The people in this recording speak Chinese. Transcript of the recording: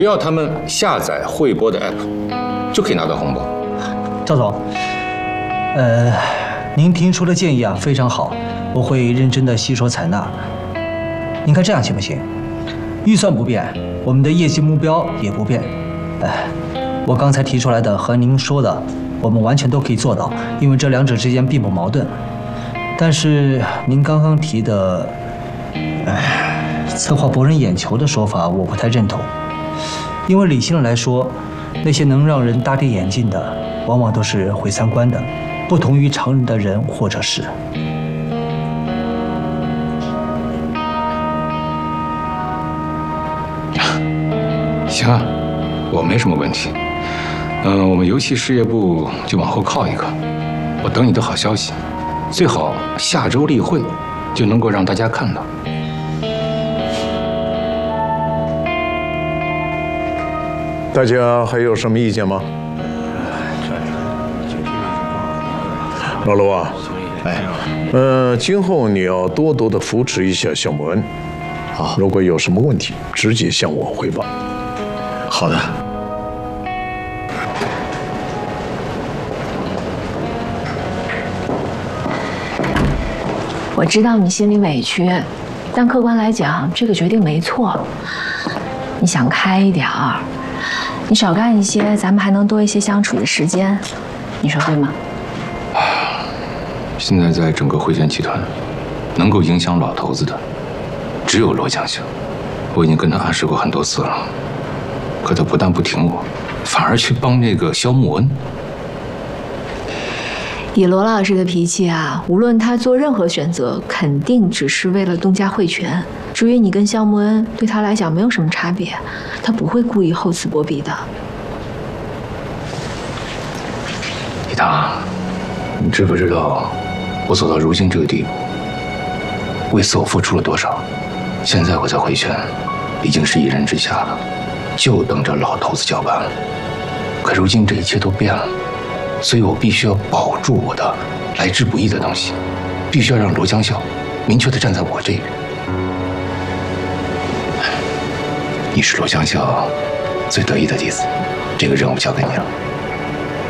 只要他们下载汇拨的 app， 就可以拿到红包。 赵总，您提出的建议啊非常好，我会认真的吸收采纳。您看这样行不行？预算不变，我们的业绩目标也不变。我刚才提出来的和您说的，我们完全都可以做到，因为这两者之间并不矛盾。但是您刚刚提的，策划博人眼球的说法，我不太认同。因为理性的来说，那些能让人大跌眼镜的，往往都是毁三观的，不同于常人的人或者事。 行啊，我没什么问题。我们游戏事业部就往后靠一个，我等你的好消息，最好下周例会就能够让大家看到。 大家还有什么意见吗？老罗啊，今后你要多多的扶持一下项目恩。好，如果有什么问题，直接向我汇报。 好的。 我知道你心里委屈，但客观来讲，这个决定没错。你想开一点儿，你少干一些，咱们还能多一些相处的时间，你说对吗？ 现在在整个汇贤集团，能够影响老头子的，只有罗江秀。我已经跟他暗示过很多次了，可他不但不听我，反而去帮那个萧慕恩。 以罗老师的脾气啊，无论他做任何选择，肯定只是为了东家汇权。至于你跟萧慕恩，对他来讲没有什么差别，他不会故意厚此薄彼的。 李达，你知不知道我走到如今这个地步，为此我付出了多少？现在我在汇权，已经是一人之下了，就等着老头子交班了。可如今这一切都变了。所以我必须要保住我的来之不易的东西，必须要让罗江笑明确地站在我这边。你是罗江笑最得意的弟子，这个任务交给你了。